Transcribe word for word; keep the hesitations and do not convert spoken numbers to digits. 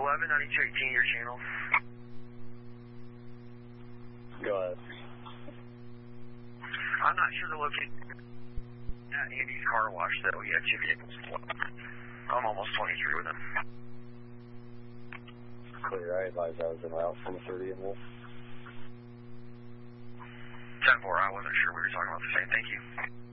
eleven ninety-two eighteen, your channel. Go ahead. I'm not sure the location at Andy's car wash, though. We had two vehicles. I'm almost twenty-three with him. Clear, I advise I was en route from thirty and Wolf. ten four, I wasn't sure we were talking about the same. Thank you.